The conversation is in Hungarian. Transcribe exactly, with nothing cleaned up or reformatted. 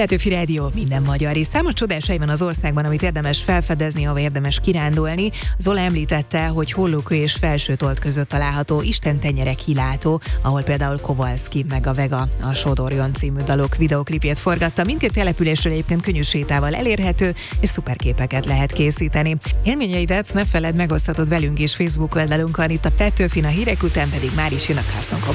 Petőfi Rádió, minden magyar, és számos csodás hely van az országban, amit érdemes felfedezni, ahol érdemes kirándulni. Zola említette, hogy Hollókő és Felsőtolt között található Istentenyerek Hilátó, ahol például Kowalski meg a Vega a Sodorjon című dalok videoklipjét forgatta. Mindkét településről egyébként könnyű sétával elérhető, és szuper képeket lehet készíteni. Élményeidet ne feledd, megoszthatod velünk is Facebook oldalunkon, itt a Petőfin, a hírek után pedig már is jön a Carson